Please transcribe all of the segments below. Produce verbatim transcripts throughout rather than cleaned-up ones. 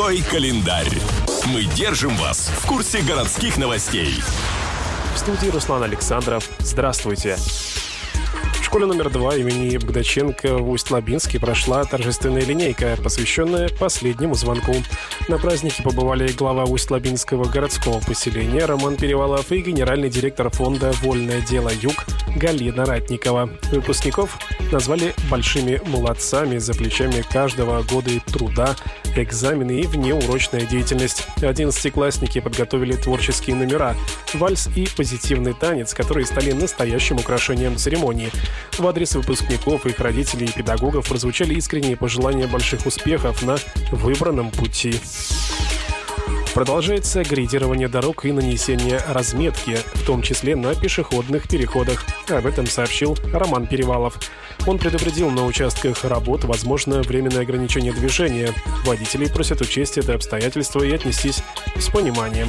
Городской календарь. Мы держим вас в курсе городских новостей. В студии Руслан Александров. Здравствуйте. В школе номер два имени Богдаченко в Усть-Лабинске прошла торжественная линейка, посвященная последнему звонку. На празднике побывали глава Усть-Лабинского городского поселения Роман Перевалов и генеральный директор фонда «Вольное дело Юг» Галина Ратникова. Выпускников назвали большими молодцами, за плечами каждого года труда, экзамены и внеурочная деятельность. Одиннадцатиклассники подготовили творческие номера, вальс и позитивный танец, которые стали настоящим украшением церемонии. В адрес выпускников, их родителей и педагогов прозвучали искренние пожелания больших успехов на выбранном пути. Продолжается грейдирование дорог и нанесение разметки, в том числе на пешеходных переходах. Об этом сообщил Роман Перевалов. Он предупредил, на участках работ возможно временное ограничение движения. Водителей просят учесть это обстоятельство и отнестись с пониманием.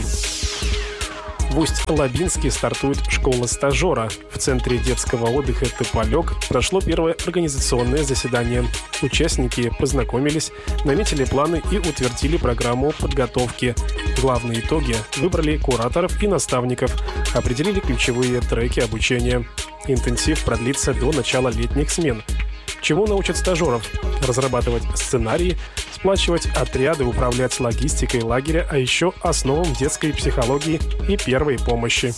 В Усть-Лабинске стартует школа стажера. В Центре детского отдыха «Тополек» прошло первое организационное заседание. Участники познакомились, наметили планы и утвердили программу подготовки. Главные итоги выбрали кураторов и наставников, определили ключевые треки обучения. Интенсив продлится до начала летних смен. Чему научат стажеров? Разрабатывать сценарии, сплачивать отряды, управлять логистикой лагеря, а еще основам детской психологии и первой помощи.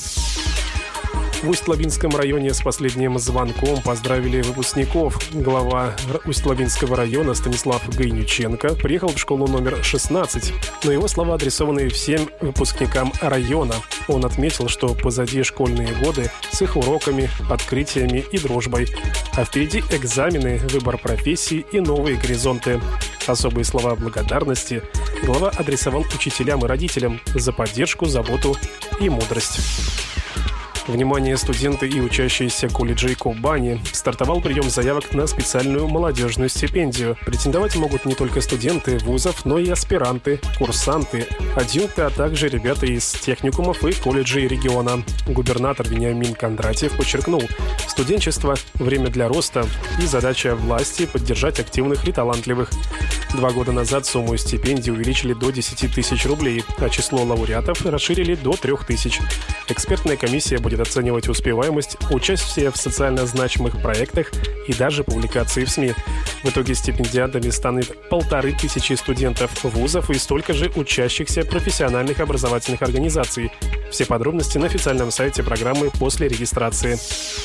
В Усть-Лабинском районе с последним звонком поздравили выпускников. Глава Усть-Лабинского района Станислав Гайнюченко приехал в школу номер шестнадцать. Но его слова адресованы всем выпускникам района. Он отметил, что позади школьные годы с их уроками, открытиями и дружбой. А впереди экзамены, выбор профессии и новые горизонты. Особые слова благодарности глава адресовал учителям и родителям за поддержку, заботу и мудрость. Внимание, студенты и учащиеся колледжей Кубани. Стартовал прием заявок на специальную молодежную стипендию. Претендовать могут не только студенты вузов, но и аспиранты, курсанты, адъюнкты, а также ребята из техникумов и колледжей региона. Губернатор Вениамин Кондратьев подчеркнул, студенчество – время для роста и задача власти – поддержать активных и талантливых. Два года назад сумму стипендий увеличили до десяти тысяч рублей, а число лауреатов расширили до трех тысяч. Экспертная комиссия будет оценивать успеваемость, участие в социально значимых проектах и даже публикации в СМИ. В итоге стипендиатами станет полторы тысячи студентов вузов и столько же учащихся профессиональных образовательных организаций. Все подробности на официальном сайте программы после регистрации.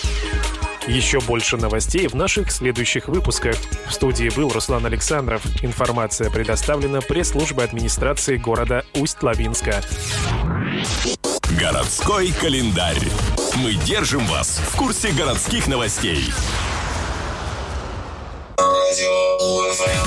Еще больше новостей в наших следующих выпусках. В студии был Руслан Александров. Информация предоставлена пресс-службой администрации города Усть-Лабинска. Городской календарь. Мы держим вас в курсе городских новостей.